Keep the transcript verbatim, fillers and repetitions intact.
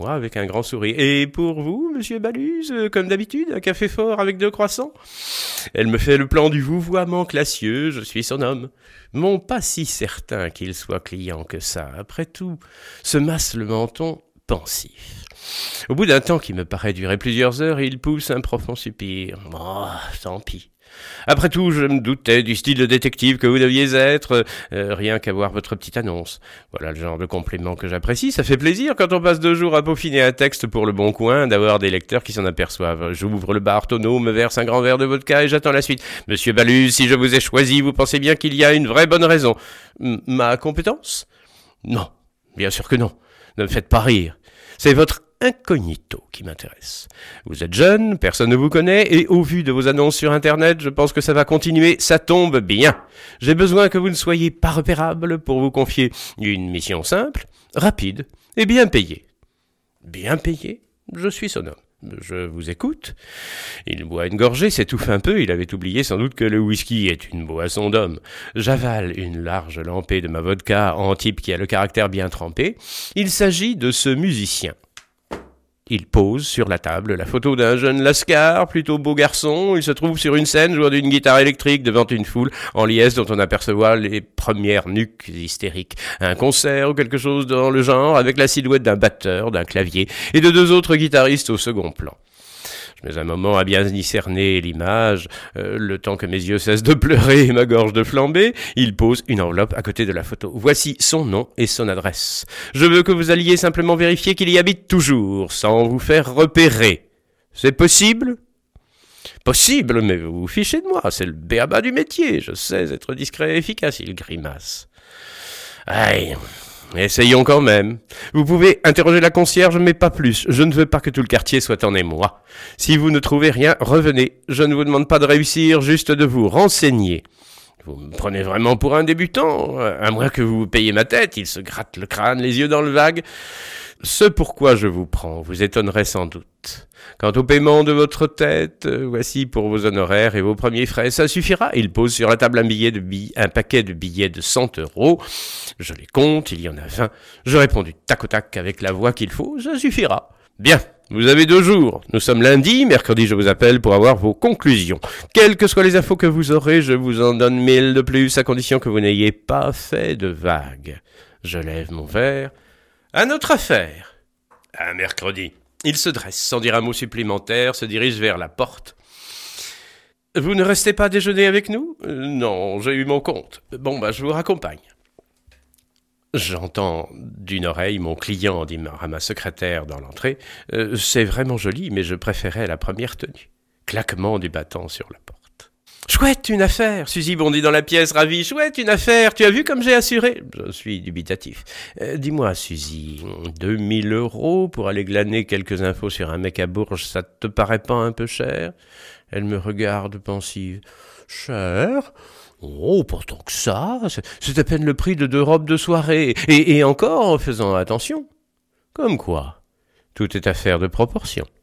moi avec un grand sourire. « Et pour vous, monsieur Baluse, euh, comme d'habitude, un café fort avec deux croissants ?» Elle me fait le plan du vouvoiement classieux, je suis son homme. Mon pas si certain qu'il soit client que ça. Après tout, se masse le menton pensif. Au bout d'un temps qui me paraît durer plusieurs heures, il pousse un profond soupir. « Oh, tant pis. Après tout, je me doutais du style de détective que vous deviez être, euh, rien qu'à voir votre petite annonce. Voilà le genre de compliment que j'apprécie, ça fait plaisir quand on passe deux jours à peaufiner un texte pour le Bon Coin, d'avoir des lecteurs qui s'en aperçoivent. J'ouvre le bar tonneau, me verse un grand verre de vodka et j'attends la suite. Monsieur Baluse, si je vous ai choisi, vous pensez bien qu'il y a une vraie bonne raison. M- ma compétence ? Non, bien sûr que non. Ne me faites pas rire. C'est votre incognito qui m'intéresse. Vous êtes jeune, personne ne vous connaît, et au vu de vos annonces sur Internet, je pense que ça va continuer, ça tombe bien. J'ai besoin que vous ne soyez pas repérable pour vous confier une mission simple, rapide et bien payée. Bien payée ? Je suis son homme. Je vous écoute. Il boit une gorgée, s'étouffe un peu, il avait oublié sans doute que le whisky est une boisson d'homme. J'avale une large lampée de ma vodka en type qui a le caractère bien trempé. Il s'agit de ce musicien. Il pose sur la table la photo d'un jeune lascar, plutôt beau garçon. Il se trouve sur une scène jouant d'une guitare électrique devant une foule en liesse dont on aperçoit les premières nuques hystériques. Un concert ou quelque chose dans le genre avec la silhouette d'un batteur, d'un clavier et de deux autres guitaristes au second plan. Je mets un moment à bien discerner l'image, euh, le temps que mes yeux cessent de pleurer et ma gorge de flamber. Il pose une enveloppe à côté de la photo. Voici son nom et son adresse. Je veux que vous alliez simplement vérifier qu'il y habite toujours, sans vous faire repérer. C'est possible ? Possible, mais vous vous fichez de moi, c'est le b.a.-ba du métier. Je sais être discret et efficace, il grimace. Aïe. Essayons quand même. Vous pouvez interroger la concierge, mais pas plus. Je ne veux pas que tout le quartier soit en émoi. Si vous ne trouvez rien, revenez. Je ne vous demande pas de réussir, juste de vous renseigner. Vous me prenez vraiment pour un débutant, à moins que vous vous payiez ma tête. Il se gratte le crâne, les yeux dans le vague. Ce pourquoi je vous prends vous étonnerait sans doute. Quant au paiement de votre tête, voici pour vos honoraires et vos premiers frais. Ça suffira. Il pose sur la table un billet de billets, un paquet de billets de cent euros. Je les compte, il y en a vingt. Je réponds du tac au tac avec la voix qu'il faut. Ça suffira. Bien. Vous avez deux jours. Nous sommes lundi. Mercredi, je vous appelle pour avoir vos conclusions. Quelles que soient les infos que vous aurez, je vous en donne mille de plus, à condition que vous n'ayez pas fait de vagues. Je lève mon verre. À notre affaire. À mercredi. Il se dresse, sans dire un mot supplémentaire, se dirige vers la porte. Vous ne restez pas déjeuner avec nous ? euh, Non, j'ai eu mon compte. Bon, bah, je vous raccompagne. J'entends d'une oreille mon client dire à ma secrétaire dans l'entrée euh, « C'est vraiment joli, mais je préférais la première tenue. » Claquement du bâton sur la porte. « Chouette, une affaire !» Suzy bondit dans la pièce, ravie. « Chouette, une affaire ! Tu as vu comme j'ai assuré ?» Je suis dubitatif. Euh, « Dis-moi, Suzy, deux mille euros pour aller glaner quelques infos sur un mec à Bourges, ça te paraît pas un peu cher ?» Elle me regarde pensive. « Cher ? Oh, pas tant que ça, c'est, c'est à peine le prix de deux robes de soirée, et, et encore en faisant attention. » Comme quoi, tout est affaire de proportion.